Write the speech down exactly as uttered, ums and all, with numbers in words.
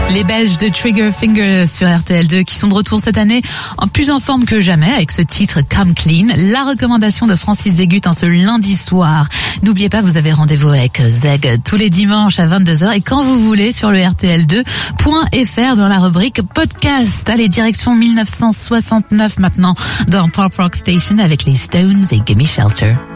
Les Belges de Trigger Finger sur R T L deux qui sont de retour cette année en plus en forme que jamais avec ce titre Come Clean. La recommandation de Francis Zégut en ce lundi soir. N'oubliez pas, vous avez rendez-vous avec Zeg tous les dimanches à vingt-deux heures et quand vous voulez sur le R T L deux point F R dans la rubrique podcast. Allez, direction mille neuf cent soixante-neuf maintenant dans Pop Rock Station avec les Stones et Gimme Shelter.